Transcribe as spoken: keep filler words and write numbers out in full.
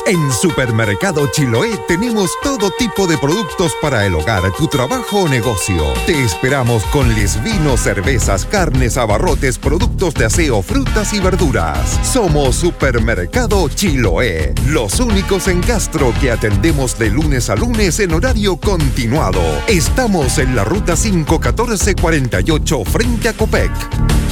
En Supermercado Chiloé tenemos todo tipo de productos para el hogar, tu trabajo o negocio. Te esperamos con les vinos, cervezas, carnes, abarrotes, productos de aseo, frutas y verduras. Somos Supermercado Chiloé, los únicos en Castro que atendemos de lunes a lunes en horario continuado. Estamos en la ruta cinco catorce cuarenta y ocho frente a Copec.